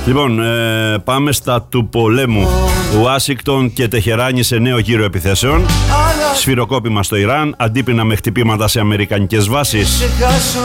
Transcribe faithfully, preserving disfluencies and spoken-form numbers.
Λοιπόν, ε, πάμε στα του πολέμου. Ουάσιγκτον και Τεχεράνη σε νέο γύρο επιθέσεων. Σφυροκόπημα στο Ιράν, αντίπεινα με χτυπήματα σε αμερικανικές βάσεις.